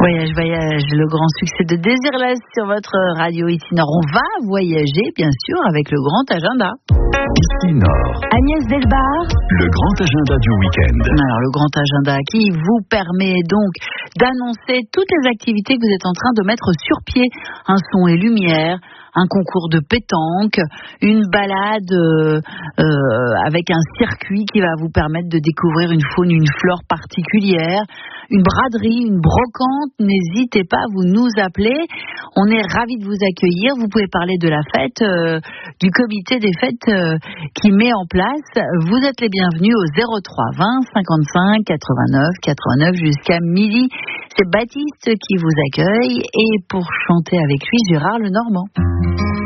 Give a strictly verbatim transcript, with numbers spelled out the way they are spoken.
Voyage, voyage, le grand succès de Désirless sur votre radio ici Nord. On va voyager, bien sûr, avec le grand agenda. Ici Nord. Agnès Delbar. Le grand agenda du week-end. Alors, le grand agenda qui vous permet donc d'annoncer toutes les activités que vous êtes en train de mettre sur pied. Un son et lumière, un concours de pétanque, une balade euh, euh, avec un circuit qui va vous permettre de découvrir une faune, une flore particulière, une braderie, une brocante. N'hésitez pas, vous nous appelez. On est ravis de vous accueillir. Vous pouvez parler de la fête, euh, du comité des fêtes euh, qui met en place. Vous êtes les bienvenus au zéro trois vingt cinquante-cinq quatre-vingt-neuf quatre-vingt-neuf jusqu'à midi. C'est Baptiste qui vous accueille et pour chanter avec lui, Gérard Lenormand.